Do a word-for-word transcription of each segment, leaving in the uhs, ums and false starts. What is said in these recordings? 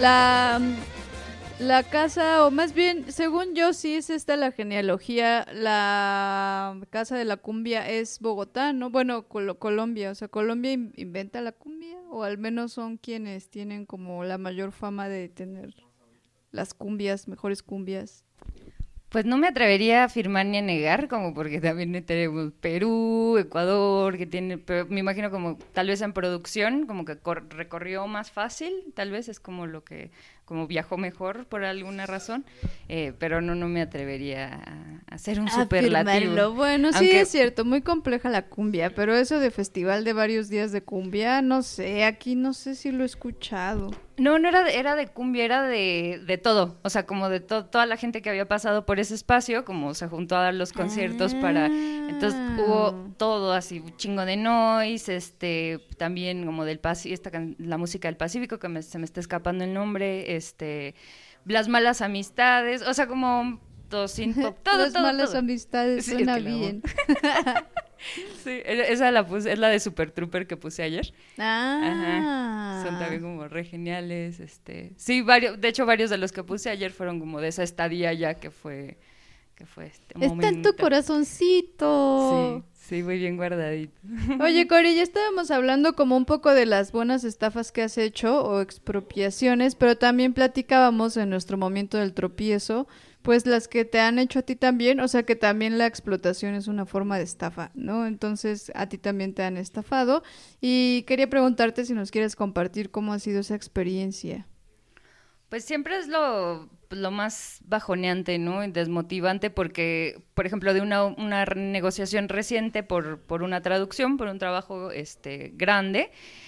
La, la casa, o más bien, según yo, sí es esta la genealogía, la casa de la cumbia es Bogotá, ¿no? Bueno, Col- Colombia, o sea, Colombia in- inventa la cumbia, o al menos son quienes tienen como la mayor fama de tener las cumbias, mejores cumbias. Pues no me atrevería a afirmar ni a negar, como porque también tenemos Perú, Ecuador, que tiene, pero me imagino como tal vez en producción, como que cor- recorrió más fácil, tal vez es como lo que, como viajó mejor por alguna razón, eh, pero no, no me atrevería a, a hacer un superlativo. Afirmarlo. Bueno, sí es Aunque cierto, muy compleja la cumbia, pero eso de festival de varios días de cumbia, no sé, aquí no sé si lo he escuchado. no, no era de, era de cumbia, era de, de todo, o sea, como de to- toda la gente que había pasado por ese espacio, como se juntó a dar los conciertos para, entonces hubo Ah. todo así, un chingo de noise, este, también como del Pacífico, esta can- la música del Pacífico, que me- se me está escapando el nombre, este, las malas amistades, o sea, como todo sin pop, todo, Las todo, malas todo. amistades, Sí, es suena que la amo. bien. Sí, e- esa la puse, es la de Super Trooper que puse ayer. Ajá. Son también Ah. como re geniales, este. Sí, varios, de hecho varios de los que puse ayer fueron como de esa estadía ya que fue que fue este Está en tu momento. Sí, corazoncito. sí, muy bien guardadito. Oye, Cori, ya estábamos hablando como un poco de las buenas estafas que has hecho o expropiaciones, pero también platicábamos en nuestro momento del tropiezo, pues las que te han hecho a ti también, o sea que también la explotación es una forma de estafa, ¿no? Entonces a ti también te han estafado y quería preguntarte si nos quieres compartir cómo ha sido esa experiencia. Pues siempre es lo, lo más bajoneante, ¿no? Y desmotivante porque, por ejemplo, de una, una negociación reciente por, por una traducción, por un trabajo este, grande,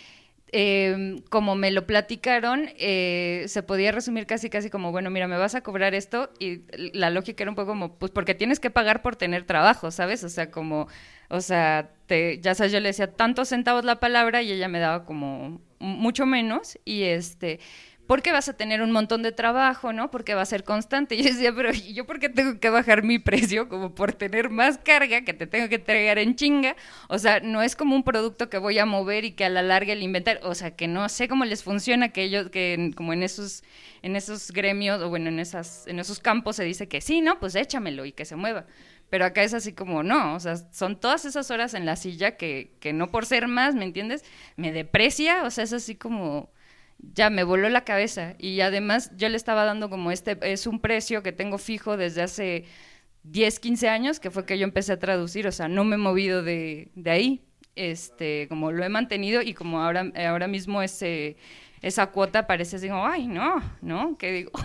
eh, como me lo platicaron, eh, se podía resumir casi casi como, bueno, mira, me vas a cobrar esto y la lógica era un poco como, pues porque tienes que pagar por tener trabajo, ¿sabes? O sea, como, o sea, te, ya sabes, yo le decía tantos centavos la palabra y ella me daba como mucho menos y este... porque vas a tener un montón de trabajo, ¿no? Porque va a ser constante. Y yo decía, pero ¿yo por qué tengo que bajar mi precio? Como por tener más carga que te tengo que entregar en chinga. O sea, no es como un producto que voy a mover y que a la larga el inventar. O sea, que no sé cómo les funciona, que ellos, que en, como en esos, en esos gremios, o bueno, en esas, en esos campos se dice que sí, ¿no? Pues échamelo y que se mueva. Pero acá es así como, no, o sea, son todas esas horas en la silla que, que no por ser más, ¿me entiendes? Me deprecia, o sea, es así como ya me voló la cabeza y además yo le estaba dando como este, es un precio que tengo fijo desde hace diez quince años, que fue que yo empecé a traducir, o sea, no me he movido de, de ahí, este, como lo he mantenido y como ahora, ahora mismo ese, esa cuota parece así como, ay, no, no, que digo,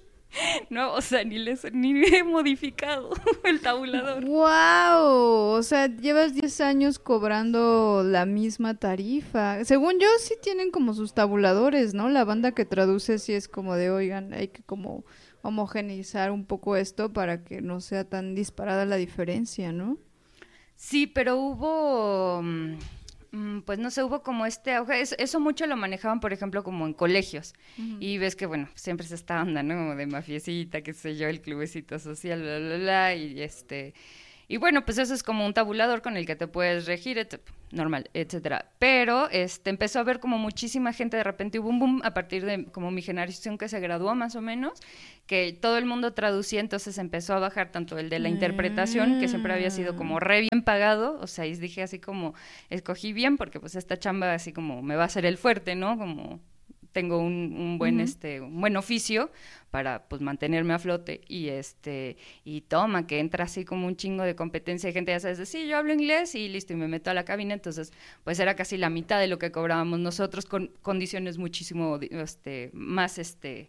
no, o sea, ni, les, ni he modificado el tabulador. ¡Wow! O sea, llevas diez años cobrando la misma tarifa. Según yo, sí tienen como sus tabuladores, ¿no? La banda que traduce sí es como de, oigan, hay que como homogeneizar un poco esto para que no sea tan disparada la diferencia, ¿no? Sí, pero hubo, mm, mm, pues no sé, hubo como este auge, eso, eso mucho lo manejaban, por ejemplo, como en colegios, Ujú. y ves que, bueno, siempre es esta onda, ¿no? Como de mafiecita, qué sé yo, el clubecito social, bla, bla, bla, y este, y bueno, pues eso es como un tabulador con el que te puedes regir, et- normal, etcétera. Pero este empezó a haber como muchísima gente, de repente hubo un boom a partir de como mi generación que se graduó más o menos, que todo el mundo traducía, entonces empezó a bajar tanto el de la interpretación, que siempre había sido Ah. como re bien pagado, o sea, y dije así como, escogí bien porque pues esta chamba así como me va a hacer el fuerte, ¿no? Como tengo un, un buen Ujú. este un buen oficio para pues mantenerme a flote y este y toma que entra así como un chingo de competencia de gente, ya sabes, de, sí, yo hablo inglés y listo y me meto a la cabina, entonces pues era casi la mitad de lo que cobrábamos nosotros con condiciones muchísimo este más este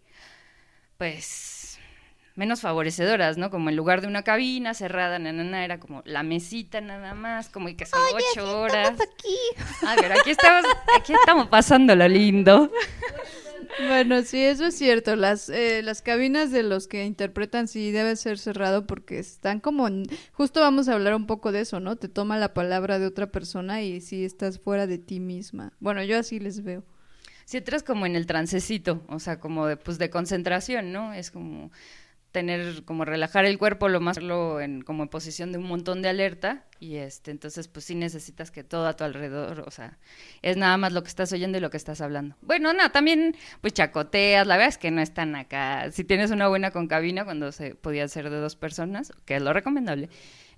pues menos favorecedoras, ¿no? Como en lugar de una cabina cerrada, na, na, na, era como la mesita nada más, como y que son Oye, sí ocho horas. estamos aquí. A ver, aquí estamos, aquí estamos pasándolo lindo. Bueno, sí, eso es cierto. Las, eh, las cabinas de los que interpretan sí debe ser cerrado porque están como... en- Justo vamos a hablar un poco de eso, ¿no? Te toma la palabra de otra persona y sí estás fuera de ti misma. Bueno, yo así les veo. Si entras como en el trancecito, o sea, como de, pues de concentración, ¿no? Es como tener, como relajar el cuerpo, lo más lo en, como en posición de un montón de alerta, Y este, entonces pues sí necesitas que todo a tu alrededor, o sea, es nada más lo que estás oyendo y lo que estás hablando. Bueno, no, también pues chacoteas, la verdad es que no es tan acá. Si tienes una buena concabina, cuando se podía hacer de dos personas, que es lo recomendable,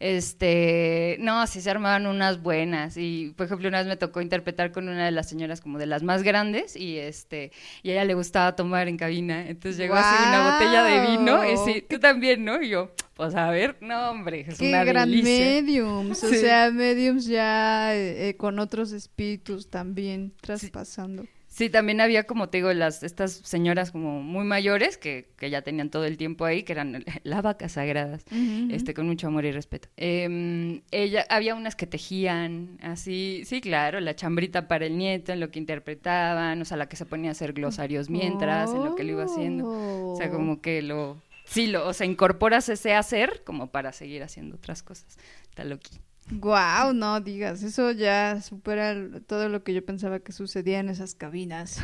este, no, sí se armaban unas buenas. Y por ejemplo, una vez me tocó interpretar con una de las señoras como de las más grandes y este, y a ella le gustaba tomar en cabina. Entonces llegó ¡Guau! así una botella de vino y sí, tú también, ¿no? Y yo, pues a ver, no hombre, es Qué una gran delicia. mediums, o Sí. sea, mediums ya eh, eh, con otros espíritus también traspasando. Sí, también había, como te digo, las estas señoras como muy mayores que, que ya tenían todo el tiempo ahí, que eran las vacas sagradas, Ujú, ujú. este, con mucho amor y respeto. Eh, ella, había unas que tejían, así, sí, claro, la chambrita para el nieto, en lo que interpretaban, o sea, la que se ponía a hacer glosarios mientras, en lo que lo iba haciendo. O sea, Oh. como que lo, sí, lo, o sea, incorporas ese hacer como para seguir haciendo otras cosas. Está loqui. Guau, no digas, eso ya supera el- todo lo que yo pensaba que sucedía en esas cabinas.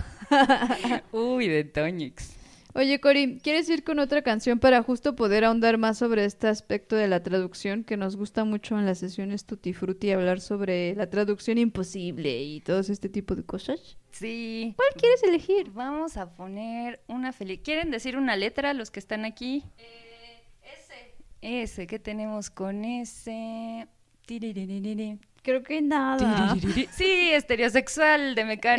Uy, de Toñix. Oye, Cori, ¿quieres ir con otra canción para justo poder ahondar más sobre este aspecto de la traducción que nos gusta mucho en las sesiones Tutti Frutti, hablar sobre la traducción imposible y todo este tipo de cosas? Sí. ¿Cuál quieres elegir? Vamos a poner una feliz. ¿Quieren decir una letra los que están aquí? Eh, ese. Ese, ¿qué tenemos con ese? Tiriririri. Creo que nada. Tiriririri. Sí, estereosexual de Mecano.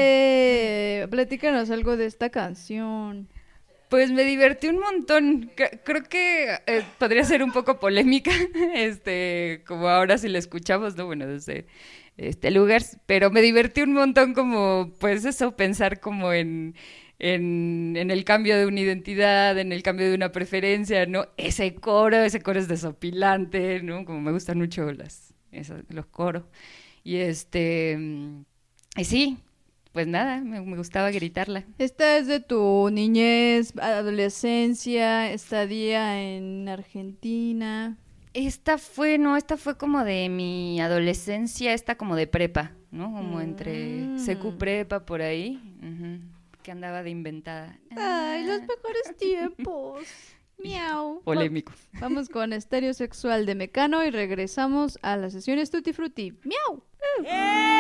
Eh, platícanos algo de esta canción. Pues me divertí un montón. C- Creo que eh, podría ser un poco polémica, este, como ahora si la escuchamos, ¿no? Bueno, desde este lugar, pero me divertí un montón como, pues eso, pensar como en, en, en el cambio de una identidad, en el cambio de una preferencia, ¿no? Ese coro, ese coro es desopilante, ¿no? Como me gustan mucho las, esas- los coros. Y este, mm, y sí, pues nada, me, me gustaba gritarla. Esta es de tu niñez, adolescencia, estadía en Argentina. Esta fue, no, esta fue como de mi adolescencia, esta como de prepa, ¿no? Como entre Mm. secu prepa por ahí, ujú, que andaba de inventada. Ay, los Ah, mejores tiempos. Miau. polémico. Va- Vamos con Estéreo Sexual de Mecano y regresamos a las sesiones Tutti Frutti. Miau.